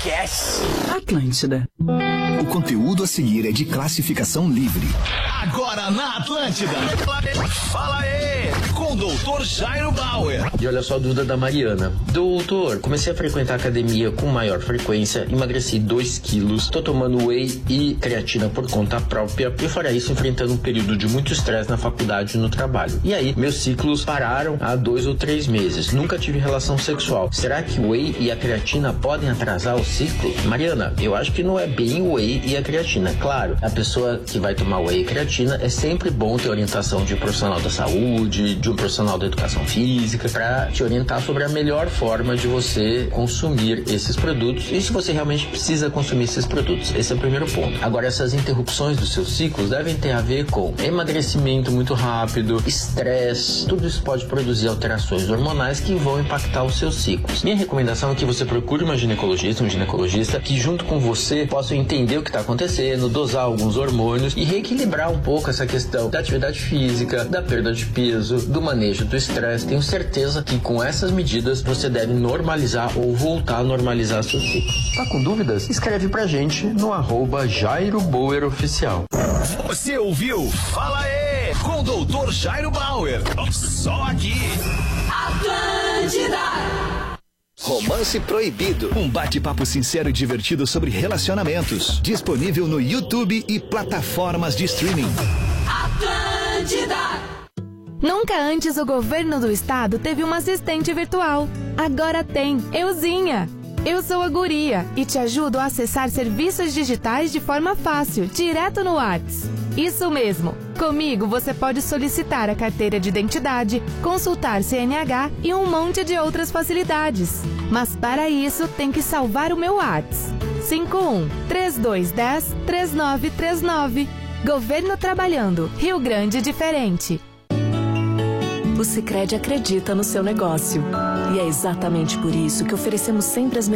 Esquece. Atlântida. O conteúdo a seguir é de classificação livre. Agora na Atlântida. Fala aí, com o Dr. Jairo Bauer. E olha só a dúvida da Mariana. Doutor, comecei a frequentar a academia com maior frequência, emagreci 2 quilos, tô tomando whey e creatina por conta própria e farei isso enfrentando um período de muito estresse na faculdade e no trabalho. E aí, meus ciclos pararam há 2 ou 3 meses. Nunca tive relação sexual. Será que o whey e a creatina podem atrasar o ciclo? Mariana, eu acho que não é bem o whey e a creatina. Claro, a pessoa que vai tomar whey e creatina é sempre bom ter orientação de um profissional da saúde, de um profissional da educação física, para te orientar sobre a melhor forma de você consumir esses produtos e se você realmente precisa consumir esses produtos. Esse é o primeiro ponto. Agora, essas interrupções dos seus ciclos devem ter a ver com emagrecimento muito rápido, estresse, tudo isso pode produzir alterações hormonais que vão impactar os seus ciclos. Minha recomendação é que você procure uma ginecologista, um ginecologista que junto com você possa entender o que está acontecendo, dosar alguns hormônios e reequilibrar um pouco essa questão da atividade física, da perda de peso, do manejo do estresse. Tenho certeza que com essas medidas você deve normalizar ou voltar a normalizar seu ciclo. Tá com dúvidas? Escreve pra gente no @JairoBauerOficial. Você ouviu? Fala aí, com o Dr. Jairo Bauer. Só aqui. Atlântida. Romance Proibido. Um bate-papo sincero e divertido sobre relacionamentos. Disponível no YouTube e plataformas de streaming. Atlântida. Nunca antes o governo do estado teve uma assistente virtual. Agora tem, Euzinha. Eu sou a Guria e te ajudo a acessar serviços digitais de forma fácil, direto no WhatsApp. Isso mesmo. Comigo você pode solicitar a carteira de identidade, consultar CNH e um monte de outras facilidades. Mas para isso tem que salvar o meu WhatsApp. 51-3210-3939. Governo trabalhando. Rio Grande diferente. O Sicredi acredita no seu negócio. E é exatamente por isso que oferecemos sempre as